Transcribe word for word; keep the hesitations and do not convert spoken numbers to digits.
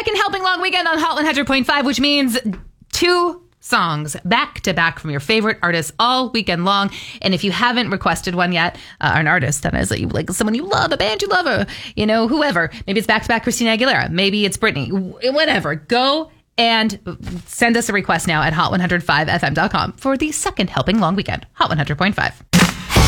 second helping long weekend on Hot one hundred point five, which means two songs back to back from your favorite artists all weekend long. And if you haven't requested one yet, uh, an artist that is like, like someone you love, a band you love, or, you know, whoever, maybe it's back to back Christina Aguilera, maybe it's Britney, whatever, go and send us a request now at hot one hundred five f m dot com for the second helping long weekend. Hot one hundred point five.